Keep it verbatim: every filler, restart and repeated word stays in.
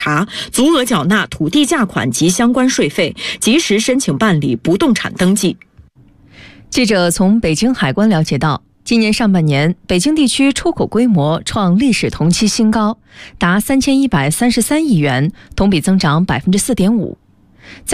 查，足额缴纳土地价款及相关税费，及时申请办理不动产登记。 记者从北京海关了解到，今年上半年，北京地区出口规模创历史同期新高，达三千一百三十三亿元，同比增长百分之四点五。